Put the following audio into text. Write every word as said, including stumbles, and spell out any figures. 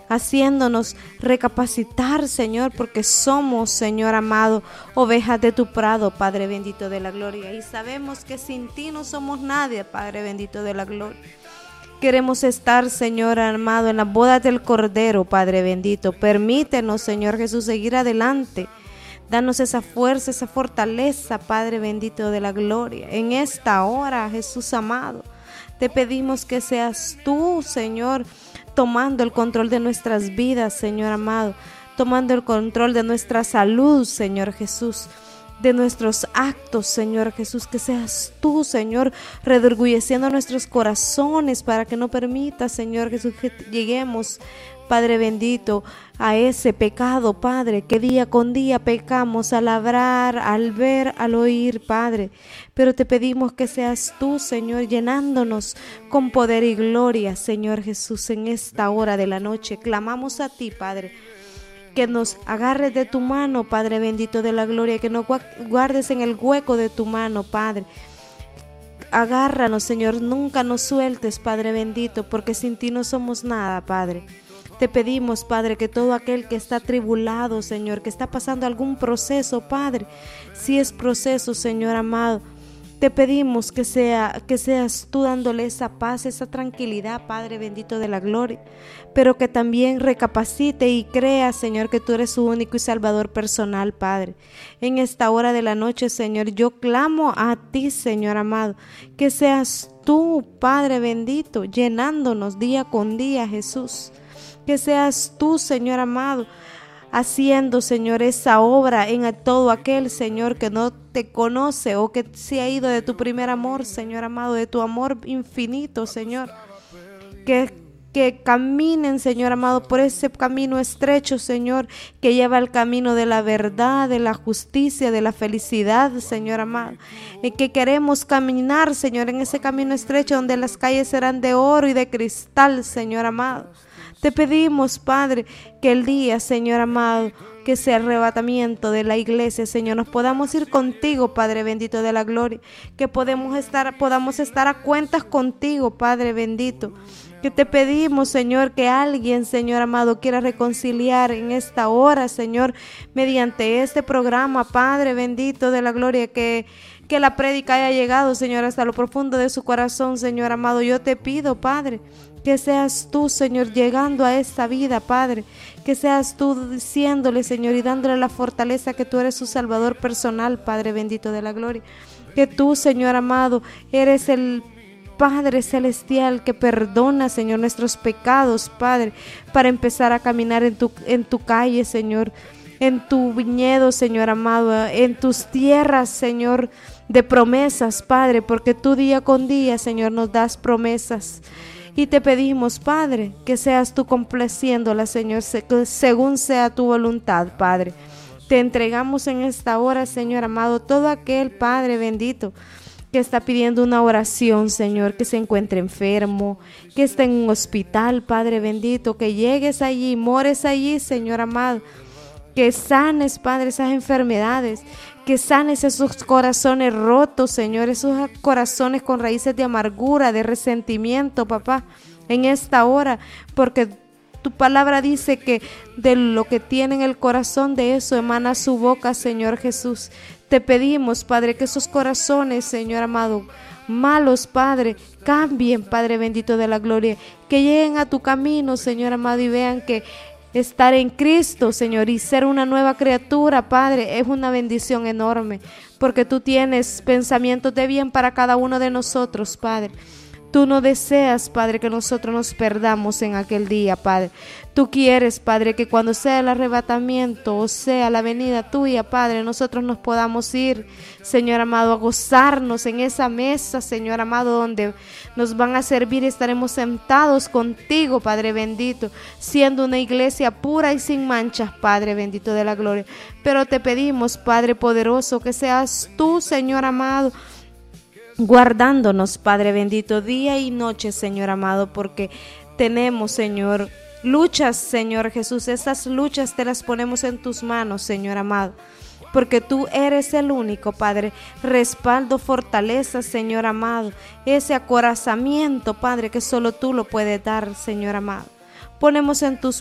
haciéndonos recapacitar, Señor, porque somos, Señor amado, ovejas de tu prado, Padre bendito de la gloria, y sabemos que sin ti no somos nadie, Padre bendito de la gloria. Queremos estar, Señor amado, en las bodas del Cordero, Padre bendito. Permítenos, Señor Jesús, seguir adelante. Danos esa fuerza, esa fortaleza, Padre bendito de la gloria. En esta hora, Jesús amado, te pedimos que seas tú, Señor, tomando el control de nuestras vidas, Señor amado. Tomando el control de nuestra salud, Señor Jesús. De nuestros actos, Señor Jesús, que seas tú, Señor, redorgulleciendo nuestros corazones para que no permita, Señor Jesús, que lleguemos, Padre bendito, a ese pecado, Padre, que día con día pecamos al hablar, al ver, al oír, Padre. Pero te pedimos que seas tú, Señor, llenándonos con poder y gloria, Señor Jesús, en esta hora de la noche. Clamamos a ti, Padre, que nos agarres de tu mano, Padre bendito de la gloria, que nos guardes en el hueco de tu mano, Padre. Agárranos, Señor, nunca nos sueltes, Padre bendito, porque sin ti no somos nada, Padre. Te pedimos, Padre, que todo aquel que está atribulado, Señor, que está pasando algún proceso, Padre, si es proceso, Señor amado, te pedimos que sea, que seas tú dándole esa paz, esa tranquilidad, Padre bendito de la gloria, pero que también recapacite y crea, Señor, que tú eres su único y salvador personal, Padre. En esta hora de la noche, Señor, yo clamo a ti, Señor amado, que seas tú, Padre bendito, llenándonos día con día, Jesús. Que seas tú, Señor amado, haciendo, Señor, esa obra en todo aquel, Señor, que no te conoce o que se ha ido de tu primer amor, Señor amado, de tu amor infinito, Señor. Que, que caminen, Señor amado, por ese camino estrecho, Señor, que lleva al camino de la verdad, de la justicia, de la felicidad, Señor amado. Y que queremos caminar, Señor, en ese camino estrecho donde las calles serán de oro y de cristal, Señor amado. Te pedimos, Padre, que el día, Señor amado, que sea arrebatamiento de la iglesia, Señor, nos podamos ir contigo, Padre bendito de la gloria, que podemos estar, podamos estar a cuentas contigo, Padre bendito. Que te pedimos, Señor, que alguien, Señor amado, quiera reconciliar en esta hora, Señor, mediante este programa, Padre bendito de la gloria, que que la prédica haya llegado, Señor, hasta lo profundo de su corazón, Señor amado. Yo te pido, Padre, que seas tú, Señor, llegando a esta vida, Padre, que seas tú diciéndole, Señor, y dándole la fortaleza que tú eres su Salvador personal, Padre bendito de la gloria, que tú, Señor amado, eres el Padre celestial que perdona, Señor, nuestros pecados, Padre, para empezar a caminar en tu, en tu calle, Señor, en tu viñedo, Señor amado, en tus tierras, Señor, de promesas, Padre, porque tú día con día, Señor, nos das promesas. Y te pedimos, Padre, que seas tú complaciéndolas, Señor, según sea tu voluntad, Padre. Te entregamos en esta hora, Señor amado, todo aquel, Padre bendito, que está pidiendo una oración, Señor, que se encuentre enfermo, que esté en un hospital, Padre bendito, que llegues allí, mores allí, Señor amado, que sanes, Padre, esas enfermedades, que sanes esos corazones rotos, Señor, esos corazones con raíces de amargura, de resentimiento, papá, en esta hora, porque tu palabra dice que de lo que tiene en el corazón, de eso emana su boca, Señor Jesús. Te pedimos, Padre, que esos corazones, Señor amado, malos, Padre, cambien, Padre bendito de la gloria, que lleguen a tu camino, Señor amado, y vean que estar en Cristo, Señor, y ser una nueva criatura, Padre, es una bendición enorme, porque tú tienes pensamientos de bien para cada uno de nosotros, Padre. Tú no deseas, Padre, que nosotros nos perdamos en aquel día, Padre. Tú quieres, Padre, que cuando sea el arrebatamiento o sea la venida tuya, Padre, nosotros nos podamos ir, Señor amado, a gozarnos en esa mesa, Señor amado, donde nos van a servir y estaremos sentados contigo, Padre bendito, siendo una iglesia pura y sin manchas, Padre bendito de la gloria. Pero te pedimos, Padre poderoso, que seas tú, Señor amado, guardándonos, Padre bendito, día y noche, Señor amado, porque tenemos, Señor, luchas, Señor Jesús. Esas luchas te las ponemos en tus manos, Señor amado, porque tú eres el único, Padre, respaldo, fortaleza, Señor amado, ese acorazamiento, Padre, que solo tú lo puedes dar, Señor amado. Ponemos en tus